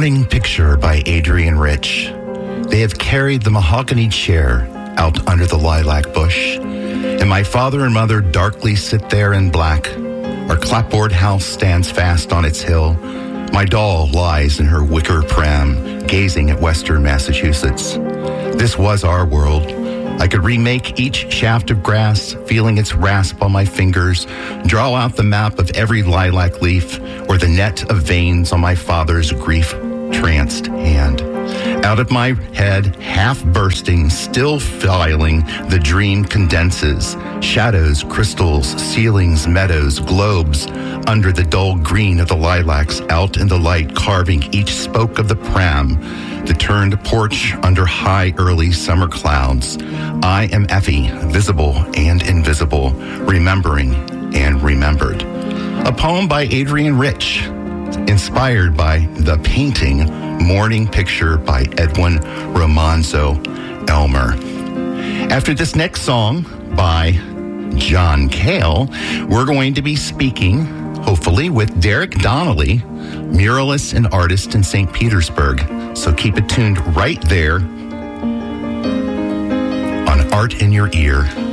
Morning Picture by Adrienne Rich. They have carried the mahogany chair out under the lilac bush, and my father and mother darkly sit there in black. Our clapboard house stands fast on its hill. My doll lies in her wicker pram, gazing at western Massachusetts. This was our world. I could remake each shaft of grass, feeling its rasp on my fingers, draw out the map of every lilac leaf, or the net of veins on my father's grief-tranced hand. Out of my head, half bursting, still filing, the dream condenses. Shadows, crystals, ceilings, meadows, globes, under the dull green of the lilacs, out in the light, carving each spoke of the pram, the turned porch under high early summer clouds. I am Effie, visible and invisible, remembering and remembered. A poem by Adrienne Rich, inspired by the painting Morning Picture by Edwin Romanzo Elmer. After this next song by John Cale, we're going to be speaking, hopefully, with Derek Donnelly, muralist and artist in St. Petersburg. So keep it tuned right there on Art in Your Ear.